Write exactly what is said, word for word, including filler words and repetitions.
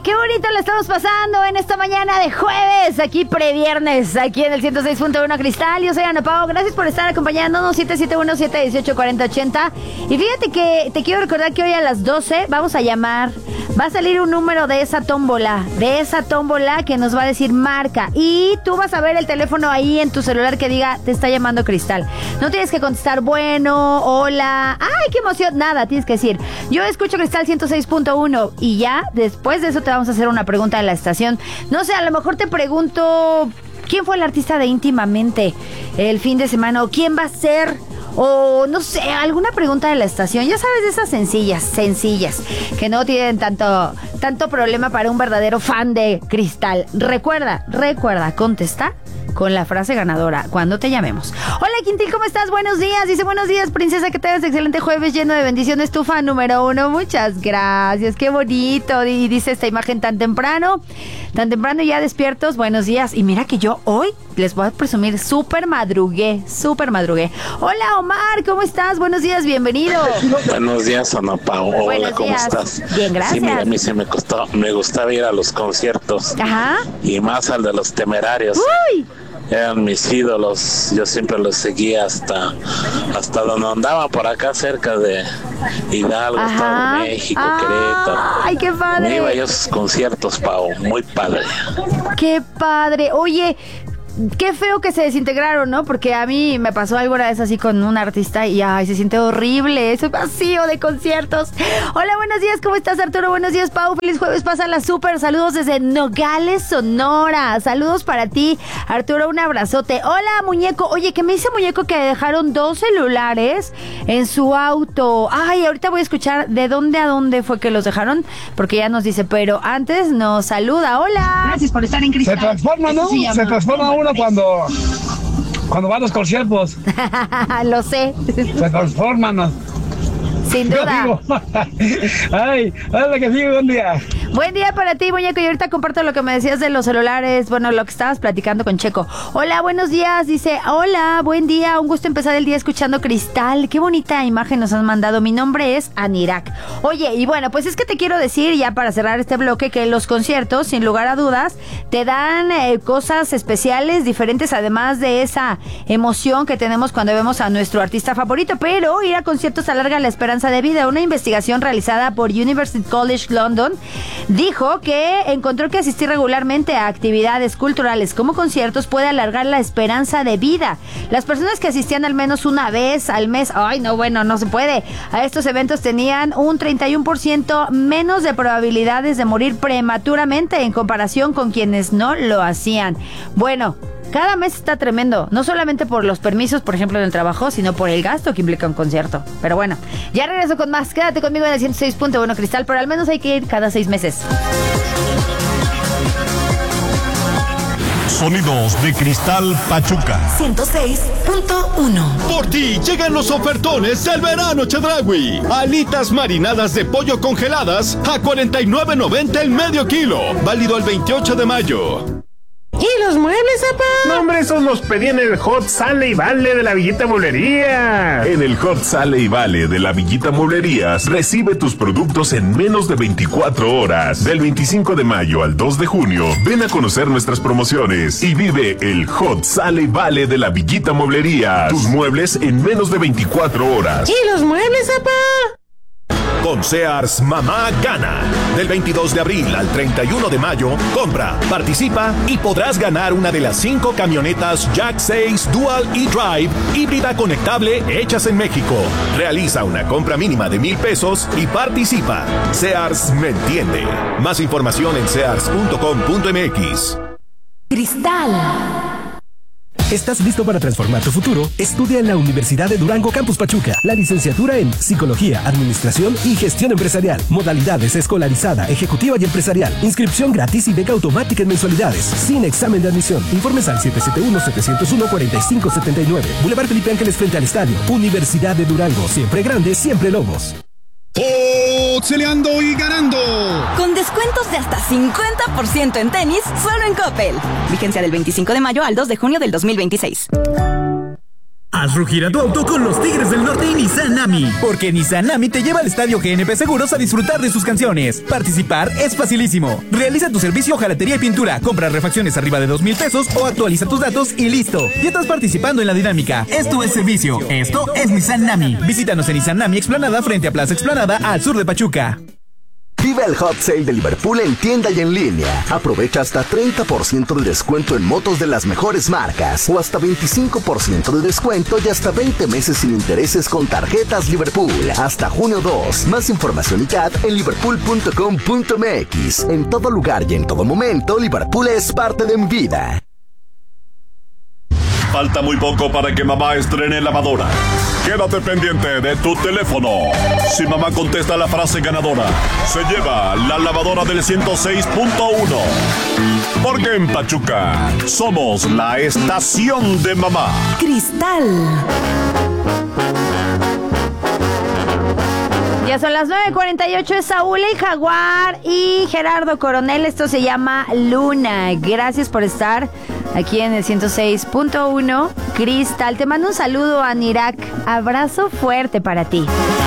qué bonito lo estamos pasando en esta mañana de jueves, aquí previernes, aquí en el ciento seis punto uno Cristal. Yo soy Ana Pao, gracias por estar acompañándonos. Siete siete uno, siete uno ocho, cuatro cero ocho cero. Y fíjate que te quiero recordar que hoy a las doce vamos a llamar. Va a salir un número de esa tómbola, de esa tómbola que nos va a decir marca. Y tú vas a ver el teléfono ahí en tu celular que diga, te está llamando Cristal. No tienes que contestar, bueno, hola, ay, qué emoción, nada, tienes que decir, yo escucho Cristal ciento seis punto uno. Y ya, después de eso te vamos a hacer una pregunta de la estación. No sé, a lo mejor te pregunto, ¿quién fue el artista de Íntimamente el fin de semana? ¿O quién va a ser? O no sé, alguna pregunta de la estación. Ya sabes, de esas sencillas, sencillas, que no tienen tanto, tanto problema para un verdadero fan de Cristal. Recuerda, recuerda, contesta con la frase ganadora cuando te llamemos. Hola, Quintil, ¿cómo estás? Buenos días. Dice, buenos días, princesa, que tengas excelente jueves lleno de bendiciones. Tu fan número uno. Muchas gracias. Qué bonito. Y dice esta imagen tan temprano, tan temprano ya despiertos. Buenos días. Y mira que yo hoy les voy a presumir, súper madrugué, súper madrugué. Hola, Omar, ¿cómo estás? Buenos días, bienvenido. Buenos días, Ana Pao. Hola, Buenos ¿cómo días. estás? Bien, gracias. Sí, mira, a mí se me costó, me gustaba ir a los conciertos. Ajá. Y más al de los Temerarios. Uy. Eran mis ídolos, yo siempre los seguía hasta hasta donde andaba, por acá cerca de Hidalgo, Ajá. Estado de México, Ah, Querétaro. ay, qué padre. Me iba a esos conciertos, Pao, muy padre. Qué padre. Oye, qué feo que se desintegraron, ¿no? Porque a mí me pasó algo una vez así con un artista y ay, se siente horrible ese vacío de conciertos. Hola, buenos días, ¿cómo estás, Arturo? Buenos días, Pau. Feliz jueves, pásala súper. Saludos desde Nogales, Sonora. Saludos para ti, Arturo, un abrazote. Hola, muñeco. Oye, que me dice muñeco que dejaron dos celulares en su auto. Ay, ahorita voy a escuchar de dónde a dónde fue que los dejaron, porque ya nos dice, pero antes nos saluda. Hola. Gracias por estar en Cristal. Se transforma, ¿no? Se, Se transforma uno cuando cuando va a los conciertos. Lo sé. Se transforman, ¿no? Sin duda. Ay, hola, que sigue, buen día. Buen día para ti, muñeco, y ahorita comparto lo que me decías de los celulares, bueno, lo que estabas platicando con Checo. Hola, buenos días, dice, hola, buen día, un gusto empezar el día escuchando Cristal, qué bonita imagen nos han mandado, mi nombre es Anirak. Oye, y bueno, pues es que te quiero decir, ya para cerrar este bloque, que los conciertos, sin lugar a dudas, te dan eh, cosas especiales, diferentes, además de esa emoción que tenemos cuando vemos a nuestro artista favorito, pero ir a conciertos alarga la esperanza de vida. Una investigación realizada por University College London dijo que encontró que asistir regularmente a actividades culturales como conciertos puede alargar la esperanza de vida. Las personas que asistían al menos una vez al mes, ay no, bueno, no se puede, a estos eventos tenían un treinta y uno por ciento menos de probabilidades de morir prematuramente en comparación con quienes no lo hacían. Bueno, cada mes está tremendo, no solamente por los permisos, por ejemplo, en el trabajo, sino por el gasto que implica un concierto. Pero bueno, ya regreso con más. Quédate conmigo en el ciento seis punto uno Cristal, pero al menos hay que ir cada seis meses. Sonidos de Cristal Pachuca. ciento seis punto uno. Por ti llegan los ofertones del verano Chedraui. Alitas marinadas de pollo congeladas a cuarenta y nueve noventa el medio kilo. Válido el veintiocho de mayo. ¿Y los muebles, papá? No, hombre, esos los pedí en el Hot Sale y Vale de la Villita Mueblería. En el Hot Sale y Vale de la Villita Mueblerías, recibe tus productos en menos de veinticuatro horas. Del veinticinco de mayo al dos de junio, ven a conocer nuestras promociones y vive el Hot Sale y Vale de la Villita Mueblerías. Tus muebles en menos de veinticuatro horas. ¿Y los muebles, papá? Con Sears, mamá gana. Del veintidós de abril al treinta y uno de mayo, compra, participa y podrás ganar una de las cinco camionetas Jack seis Dual E-Drive híbrida conectable hechas en México. Realiza una compra mínima de mil pesos y participa. Sears me entiende. Más información en sears punto com punto m x. Cristal. ¿Estás listo para transformar tu futuro? Estudia en la Universidad de Durango Campus Pachuca. La licenciatura en Psicología, Administración y Gestión Empresarial. Modalidades escolarizada, ejecutiva y empresarial. Inscripción gratis y beca automática en mensualidades. Sin examen de admisión. Informes al siete siete uno, siete cero uno, cuatro cinco siete nueve. Boulevard Felipe Ángeles frente al estadio. Universidad de Durango. Siempre grande, siempre Lobos. ¡Oxeleando y ganando! Con descuentos de hasta cincuenta por ciento en tenis, solo en Coppel. Vigencia del veinticinco de mayo al dos de junio del dos mil veintiséis. Haz rugir a tu auto con los Tigres del Norte y Nissan Nami. Porque Nissan Nami te lleva al estadio G N P Seguros a disfrutar de sus canciones. Participar es facilísimo. Realiza tu servicio hojalatería y pintura, compra refacciones arriba de dos mil pesos o actualiza tus datos y listo. Ya estás participando en la dinámica. Esto es servicio. Esto es Nissan Nami. Visítanos en Nissan Nami Explanada frente a Plaza Explanada al sur de Pachuca. Vive el Hot Sale de Liverpool en tienda y en línea. Aprovecha hasta treinta por ciento de descuento en motos de las mejores marcas o hasta veinticinco por ciento de descuento y hasta veinte meses sin intereses con tarjetas Liverpool. Hasta junio dos. Más información y C A T en liverpool punto com punto m x. En todo lugar y en todo momento, Liverpool es parte de mi vida. Falta muy poco para que mamá estrene lavadora. Quédate pendiente de tu teléfono. Si mamá contesta la frase ganadora, se lleva la lavadora del ciento seis punto uno. Porque en Pachuca somos la estación de mamá. Cristal. Ya son las nueve cuarenta y ocho de Saúl y Jaguar y Gerardo Coronel. Esto se llama Luna. Gracias por estar aquí en el ciento seis punto uno. Cristal, te mando un saludo a Nirak. Abrazo fuerte para ti.